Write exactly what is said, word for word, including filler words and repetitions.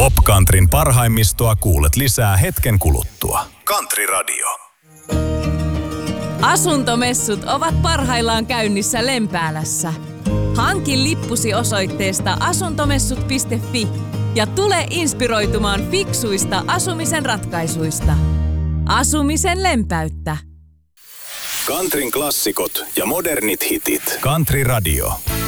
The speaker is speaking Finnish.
Pop-Countryn parhaimmistoa kuulet lisää hetken kuluttua. Country Radio. Asuntomessut ovat parhaillaan käynnissä Lempäälässä. Hanki lippusi osoitteesta asuntomessut piste fi ja tule inspiroitumaan fiksuista asumisen ratkaisuista. Asumisen lempääyttä. Countryn klassikot ja modernit hitit. Country Radio.